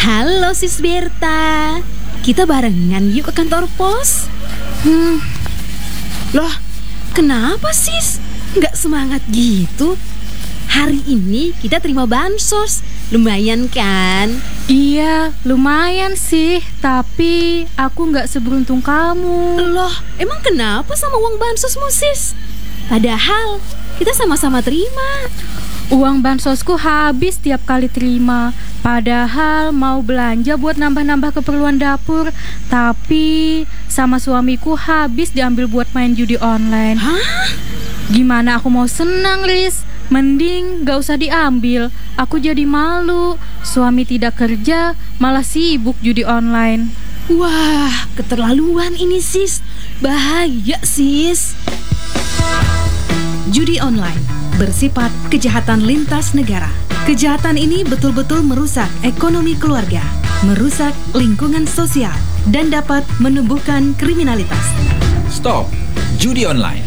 Halo Sis Berta, kita barengan yuk ke kantor pos. Loh, kenapa Sis? Nggak semangat gitu? Hari ini kita terima bansos, lumayan kan? Iya, lumayan sih, tapi aku nggak seberuntung kamu. Loh, emang kenapa sama uang bansosmu Sis? Padahal kita sama-sama terima. Uang bansosku habis tiap kali terima. Padahal mau belanja buat nambah-nambah keperluan dapur, tapi sama suamiku habis diambil buat main judi online. Hah? Gimana aku mau senang, Riz? Mending gak usah diambil. Aku jadi malu. Suami tidak kerja, malah sibuk judi online. Wah, keterlaluan ini Sis. Bahaya Sis. Judi online bersifat kejahatan lintas negara. Kejahatan ini betul-betul merusak ekonomi keluarga, merusak lingkungan sosial, dan dapat menumbuhkan kriminalitas. Stop judi online.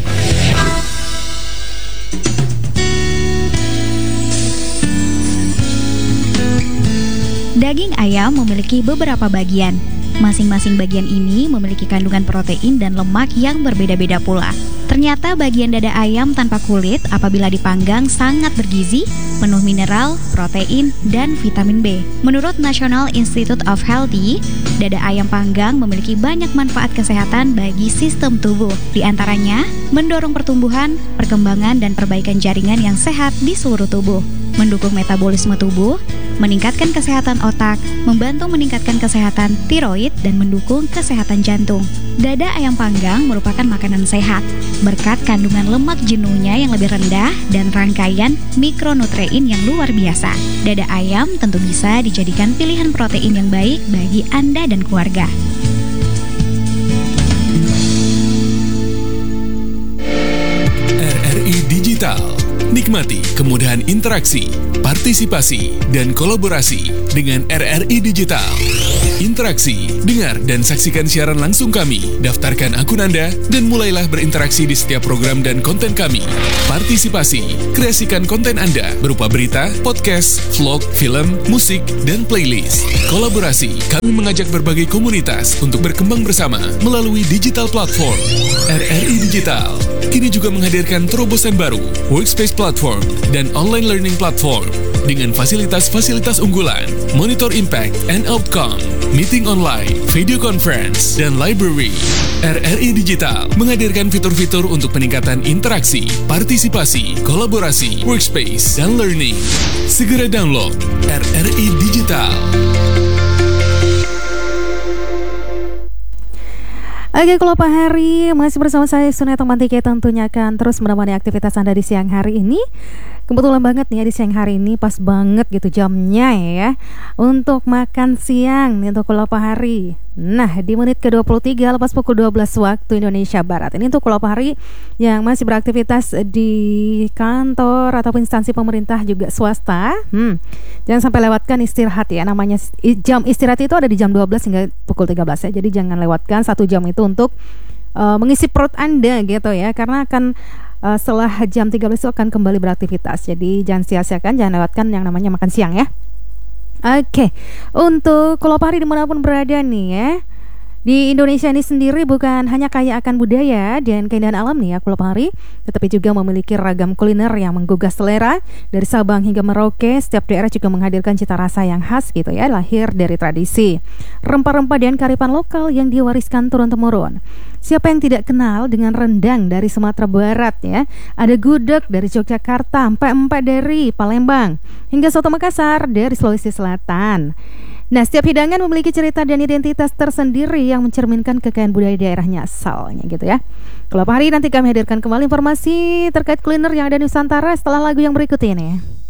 Daging ayam memiliki beberapa bagian. Masing-masing bagian ini memiliki kandungan protein dan lemak yang berbeda-beda pula. Ternyata bagian dada ayam tanpa kulit apabila dipanggang sangat bergizi, penuh mineral, protein, dan vitamin B. Menurut National Institute of Healthy, dada ayam panggang memiliki banyak manfaat kesehatan bagi sistem tubuh. Di antaranya, mendorong pertumbuhan, perkembangan, dan perbaikan jaringan yang sehat di seluruh tubuh, mendukung metabolisme tubuh, meningkatkan kesehatan otak, membantu meningkatkan kesehatan tiroid, dan mendukung kesehatan jantung. Dada ayam panggang merupakan makanan sehat, berkat kandungan lemak jenuhnya yang lebih rendah dan rangkaian mikronutrien yang luar biasa. Dada ayam tentu bisa dijadikan pilihan protein yang baik bagi Anda dan keluarga. RRI Digital. Nikmati kemudahan interaksi, partisipasi, dan kolaborasi dengan RRI Digital. Interaksi, dengar dan saksikan siaran langsung kami, daftarkan akun Anda, dan mulailah berinteraksi di setiap program dan konten kami. Partisipasi, kreasikan konten Anda berupa berita, podcast, vlog, film, musik, dan playlist. Kolaborasi, kami mengajak berbagai komunitas untuk berkembang bersama melalui digital platform. RRI Digital kini juga menghadirkan terobosan baru, workspace platform, dan online learning platform dengan fasilitas-fasilitas unggulan, monitor impact and outcome, meeting online, video conference, dan library. RRI Digital menghadirkan fitur-fitur untuk peningkatan interaksi, partisipasi, kolaborasi, workspace, dan learning. Segera download RRI Digital. Oke, kalau Pak Hari masih bersama saya Suneta Mantike, tentunya akan terus menemani aktivitas Anda di siang hari ini. Kebetulan banget nih ya, di siang hari ini pas banget gitu jamnya ya untuk makan siang nih untuk kalau Pak Hari. Nah, di menit ke-23 lepas pukul 12 waktu Indonesia Barat. Ini untuk kalau Pak Hari yang masih beraktivitas di kantor ataupun instansi pemerintah juga swasta. Jangan sampai lewatkan istirahat ya. Namanya jam istirahat itu ada di jam 12 hingga pukul 13 ya. Jadi jangan lewatkan 1 jam itu untuk mengisi perut Anda gitu ya. Karena akan setelah jam 13 itu akan kembali beraktivitas. Jadi jangan sia-siakan, jangan lewatkan yang namanya makan siang ya. Oke, untuk kalau Pak Hari dimanapun berada nih ya, di Indonesia ini sendiri bukan hanya kaya akan budaya dan keindahan alam nih ya Pulau Pari, tetapi juga memiliki ragam kuliner yang menggugah selera. Dari Sabang hingga Merauke, setiap daerah juga menghadirkan cita rasa yang khas gitu ya, lahir dari tradisi, rempah-rempah dan kearifan lokal yang diwariskan turun-temurun. Siapa yang tidak kenal dengan rendang dari Sumatera Barat ya? Ada gudeg dari Yogyakarta, empek-empek dari Palembang, hingga soto Makassar dari Sulawesi Selatan. Nah, setiap hidangan memiliki cerita dan identitas tersendiri yang mencerminkan kekayaan budaya daerahnya asalnya gitu ya. Kalau hari nanti kami hadirkan kembali informasi terkait kuliner yang ada di Nusantara setelah lagu yang berikut ini.